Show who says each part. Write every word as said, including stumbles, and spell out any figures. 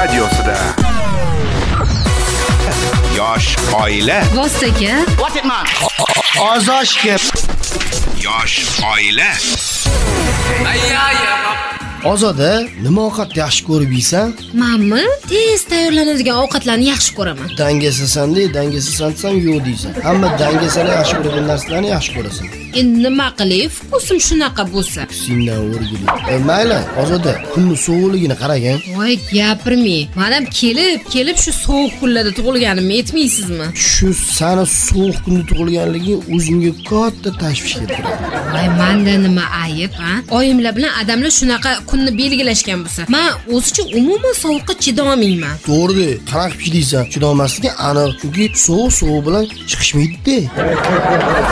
Speaker 1: radiosida. Yosh oila.
Speaker 2: Vostaga.
Speaker 3: What it man?
Speaker 4: Ozoshga.
Speaker 1: Yosh oila.
Speaker 4: Ozoda, nima ovqat yaxshi ko'rib yeysan?
Speaker 2: Menmi tez tayyorlanadigan ovqatlarni yaxshi ko'raman.
Speaker 4: Dangasasan-da, dangasasan desam yo'q deysan. Hamma dangasalar yaxshi ko'radigan narsalarni yaxshi ko'rasan.
Speaker 2: Endi nima qilay, fukusim shunaqa bo'lsa.
Speaker 4: Sendan o'rgili. E, mayli, Ozoda, kunning sovuqligini qaragin.
Speaker 2: Voy, gapirmang. Menam kelib, kelib shu sovuq kunlarda tug'ilganimni aytmaysizmi?
Speaker 4: Shu sani sovuq kunda tug'ilganliging o'zingga katta tashvish keltiradi.
Speaker 2: Voy, menda nima ayib, ha? Oyimlar bilan adamlar shunaqa kunni belgilashgan bo'lsa, men o'zicha umuman sovuqqa chidolmayman.
Speaker 4: To'g'ri, qanaqa chidaysan? Chidolmasligi aniq, chunki sovuq sovuq bilan chiqishmaydi-da.